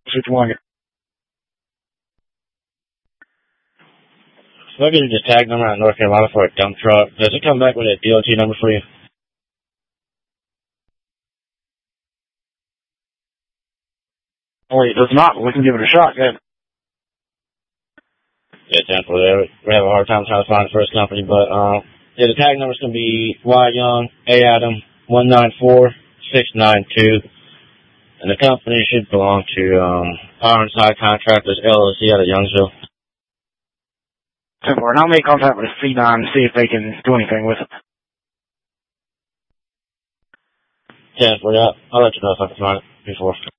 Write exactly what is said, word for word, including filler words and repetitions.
Switch one. So I get the tag number out of North Carolina for a dump truck. Does it come back with a D O T number for you? Oh, it does not. We can give it a shot, then. Yeah, ten for there. We have a hard time trying to find the first company, but, uh, yeah, the tag number's gonna be Y Young, A Adam, one nine four six nine two. And the company should belong to, um, Ironside Contractors, L L C out of Youngsville. ten four. And I'll make contact with C nine and see if they can do anything with it. ten for, yeah. I'll let you know if I can find it before.